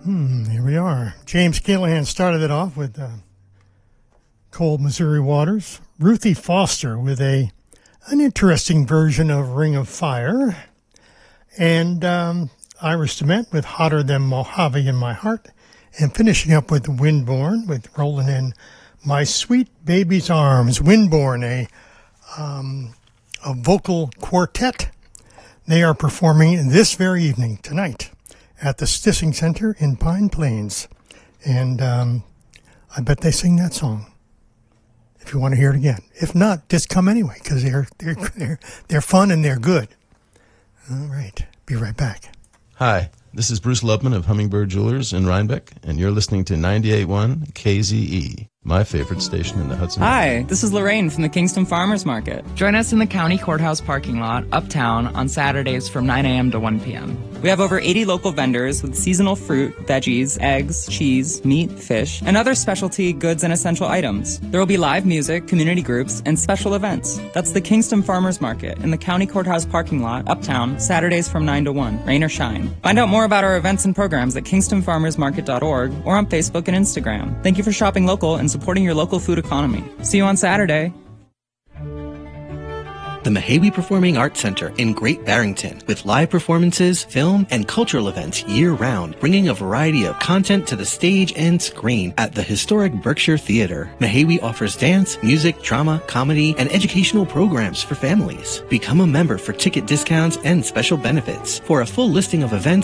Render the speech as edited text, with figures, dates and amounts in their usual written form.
Here we are. James Callahan started it off with Cold Missouri Waters. Ruthie Foster with an interesting version of Ring of Fire. And Iris DeMent with Hotter Than Mojave in My Heart. And finishing up with Windborne with Rolling in My Sweet Baby's Arms. Windborne, a vocal quartet. They are performing this very evening, tonight, at the Stissing Center in Pine Plains. And I bet they sing that song if you want to hear it again. If not, just come anyway, because they're fun and they're good. All right. Be right back. Hi, this is Bruce Lubman of Hummingbird Jewelers in Rhinebeck, and you're listening to 98.1 KZE, my favorite station in the Hudson Valley. Hi, this is Lorraine from the Kingston Farmers Market. Join us in the County Courthouse parking lot, uptown, on Saturdays from 9 a.m. to 1 p.m. We have over 80 local vendors with seasonal fruit, veggies, eggs, cheese, meat, fish, and other specialty goods and essential items. There will be live music, community groups, and special events. That's the Kingston Farmers Market in the County Courthouse parking lot, uptown, Saturdays from 9 to 1, rain or shine. Find out more about our events and programs at kingstonfarmersmarket.org or on Facebook and Instagram. Thank you for shopping local and supporting your local food economy. See you on Saturday. The Mehawi Performing Arts Center in Great Barrington, with live performances, film, and cultural events year-round, bringing a variety of content to the stage and screen at the historic Berkshire Theater. Mehawi offers dance, music, drama, comedy, and educational programs for families. Become a member for ticket discounts and special benefits. For a full listing of events